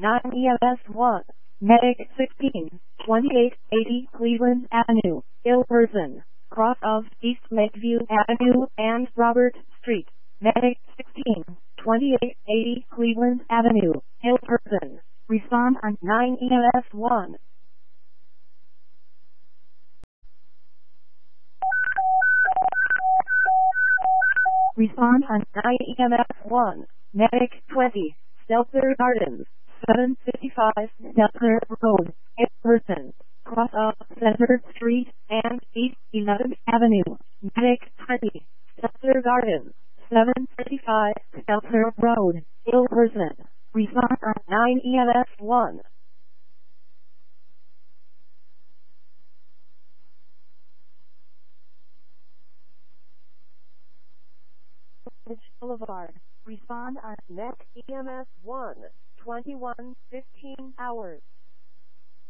9 EMS 1, Medic 16, 2880 Cleveland Avenue, ill person, cross of East Lakeview Avenue and Robert Street. Medic 16, 2880 Cleveland Avenue, ill person. Respond on 9 EMS 1. Respond on 9 EMS 1. Medic 20, Stelzer Gardens, 755 Stelzer Road, ill person, cross of Center Street and East 11th Avenue. Medic 20, Stelzer Gardens, 755 Stelzer Road, ill person. Respond on 9 EMS 1. Boulevard. Respond on next EMS 1, 21:15 hours.